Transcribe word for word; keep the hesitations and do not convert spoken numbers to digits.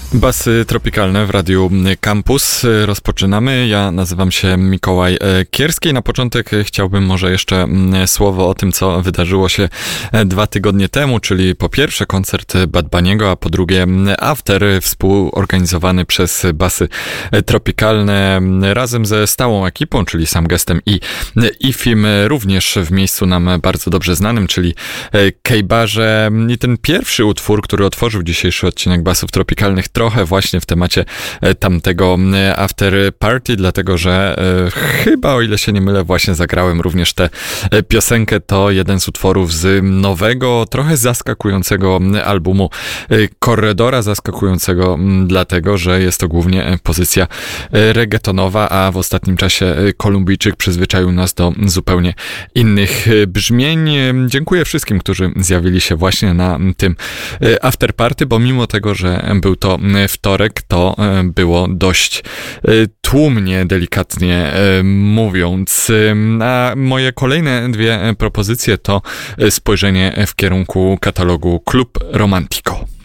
Basy tropikalne w Radiu Campus. Rozpoczynamy. Ja nazywam się Mikołaj Kierski. Na początek chciałbym może jeszcze słowo o tym, co wydarzyło się dwa tygodnie temu, czyli po pierwsze koncert Bad Bunny'ego, a po drugie after współorganizowany przez Basy tropikalne razem ze stałą ekipą, czyli Sam Gestem i Ifim, również w miejscu nam bardzo dobrze znanym, czyli K-Barze. I ten pierwszy utwór, który otworzył dzisiejszy odcinek Basów tropikalnych, trochę właśnie w temacie tamtego after party, dlatego że e, chyba, o ile się nie mylę, właśnie zagrałem również tę piosenkę. To jeden z utworów z nowego, trochę zaskakującego albumu Corredora, zaskakującego dlatego, że jest to głównie pozycja reggaetonowa, a w ostatnim czasie Kolumbijczyk przyzwyczaił nas do zupełnie innych brzmień. Dziękuję wszystkim, którzy zjawili się właśnie na tym after party, bo mimo tego, że był to wtorek, to było dość tłumnie, delikatnie mówiąc. A moje kolejne dwie propozycje to spojrzenie w kierunku katalogu Club Romantico.